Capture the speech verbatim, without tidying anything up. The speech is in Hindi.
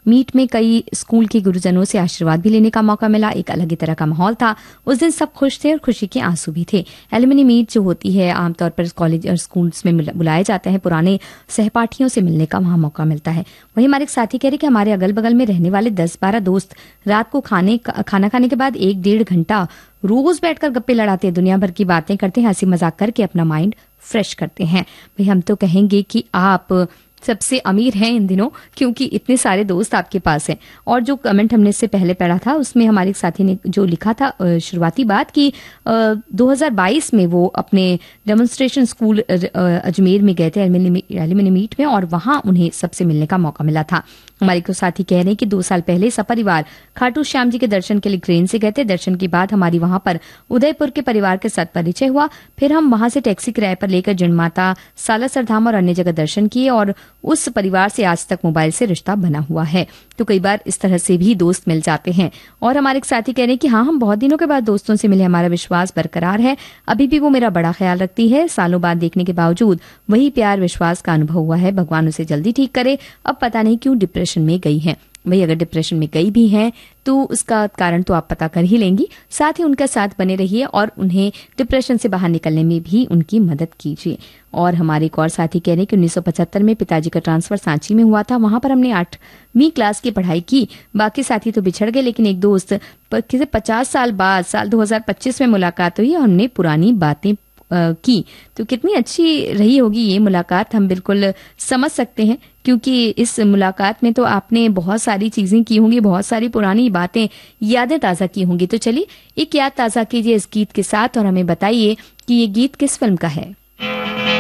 मीट में कई स्कूल के गुरुजनों से आशीर्वाद भी लेने का मौका मिला। एक अलग ही तरह का माहौल था। उस दिन सब खुश थे और खुशी के आंसू भी थे। एलुमनी मीट जो होती है आमतौर पर कॉलेज और स्कूल्स में बुलाए जाते हैं, पुराने सहपाठियों से मिलने का वहां मौका मिलता है। वहीं हमारे एक साथी कह रहे कि हमारे अगल बगल में रहने वाले दस बारह दोस्त रात को खाने खाना खाने के बाद एक डेढ़ घंटा रोज बैठकर गप्पे लड़ाते हैं, दुनिया भर की बातें करते हैं, हंसी मजाक करके अपना माइंड फ्रेश करते हैं। भाई हम तो कहेंगे कि आप सबसे अमीर हैं इन दिनों, क्योंकि इतने सारे दोस्त आपके पास हैं। और जो कमेंट हमने इससे पहले पढ़ा था उसमें हमारे साथी ने जो लिखा था शुरुआती बात कि दो हज़ार बाईस में वो अपने डेमोन्स्ट्रेशन स्कूल अजमेर में गए थे एलुमनी मीट में, और वहां उन्हें सबसे मिलने का मौका मिला था। हमारे को साथी कह रहे हैं कि दो साल पहले सपरिवार खाटू श्याम जी के दर्शन के लिए ट्रेन से गए थे। दर्शन के बाद हमारी वहां पर उदयपुर के परिवार के साथ परिचय हुआ। फिर हम वहां से टैक्सी किराए पर लेकर जनमाता, सालासर धाम और अन्य जगह दर्शन किए, और उस परिवार से आज तक मोबाइल से रिश्ता बना हुआ है। तो कई बार इस तरह से भी दोस्त मिल जाते हैं। और हमारे एक साथी कह रहे हैं कि हाँ, हम बहुत दिनों के बाद दोस्तों से मिले, हमारा विश्वास बरकरार है। अभी भी वो मेरा बड़ा ख्याल रखती है। सालों बाद देखने के बावजूद वही प्यार विश्वास का अनुभव हुआ है। भगवान उसे जल्दी ठीक करे। अब पता नहीं क्यों डिप्रेशन में गई है। भाई अगर डिप्रेशन में गई भी हैं तो उसका कारण तो आप पता कर ही लेंगी। साथ ही उनका साथ बने रहिए और उन्हें डिप्रेशन से बाहर निकलने में भी उनकी मदद कीजिए। और हमारे एक और साथी कह रहे हैं कि उन्नीस सौ पचहत्तर में पिताजी का ट्रांसफर सांची में हुआ था। वहां पर हमने आठवीं क्लास की पढ़ाई की। बाकी साथी तो बिछड़ गए, लेकिन एक दोस्त किसी पचास साल बाद साल दो हज़ार पच्चीस में मुलाकात हुई और हमने पुरानी बातें की। तो कितनी अच्छी रही होगी ये मुलाकात, हम बिल्कुल समझ सकते हैं, क्योंकि इस मुलाकात में तो आपने बहुत सारी चीजें की होंगी, बहुत सारी पुरानी बातें, यादें ताजा की होंगी। तो चलिए एक याद ताजा कीजिए इस गीत के साथ और हमें बताइए कि ये गीत किस फिल्म का है।